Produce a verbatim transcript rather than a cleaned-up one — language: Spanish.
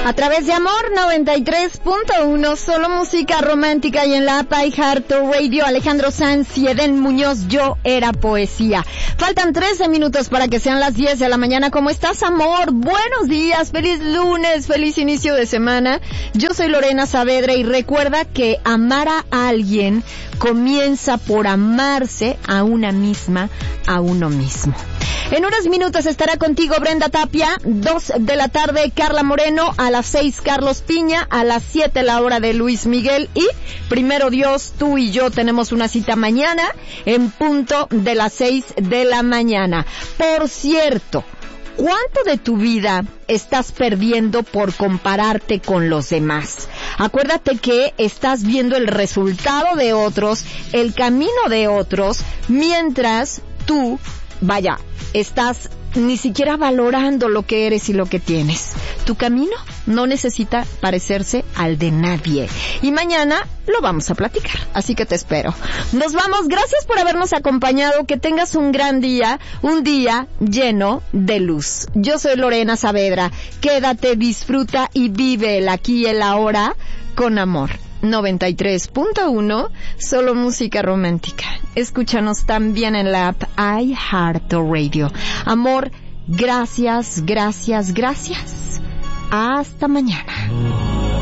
A través de Amor noventa y tres punto uno, solo música romántica, y en la app iHeartRadio, Alejandro Sanz y Eden Muñoz, Yo Era Poesía. Faltan trece minutos para que sean las diez de la mañana. ¿Cómo estás, amor? Buenos días, feliz lunes, feliz inicio de semana. Yo soy Lorena Saavedra y recuerda que amar a alguien comienza por amarse a una misma, a uno mismo. En unos minutos estará contigo Brenda Tapia, dos de la tarde Carla Moreno, a las seis Carlos Piña, a las siete la hora de Luis Miguel y, primero Dios, tú y yo tenemos una cita mañana en punto de las seis de la mañana. Por cierto, ¿cuánto de tu vida estás perdiendo por compararte con los demás? Acuérdate que estás viendo el resultado de otros, el camino de otros, mientras tú, vaya, estás ni siquiera valorando lo que eres y lo que tienes. Tu camino no necesita parecerse al de nadie. Y mañana lo vamos a platicar, así que te espero. Nos vamos, gracias por habernos acompañado, que tengas un gran día, un día lleno de luz. Yo soy Lorena Saavedra, quédate, disfruta y vive el aquí y el ahora con amor. noventa y tres punto uno, solo música romántica. Escúchanos también en la app iHeartRadio. Amor, gracias, gracias, gracias. Hasta mañana.